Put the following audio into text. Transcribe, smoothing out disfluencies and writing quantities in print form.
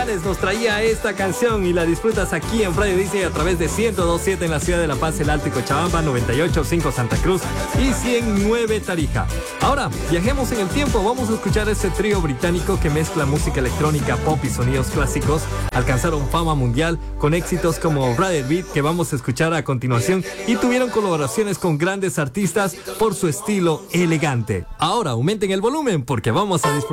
González nos traía esta canción y la disfrutas aquí en Radio Disney a través de 102.7 en la ciudad de La Paz, el Alto y Cochabamba, 98.5 Santa Cruz y 109 Tarija. Ahora, viajemos en el tiempo. Vamos a escuchar este trío británico que mezcla música electrónica, pop y sonidos clásicos. Alcanzaron fama mundial con éxitos como Brother Beat, que vamos a escuchar a continuación, y tuvieron colaboraciones con grandes artistas por su estilo elegante. Ahora aumenten el volumen porque vamos a disfrutar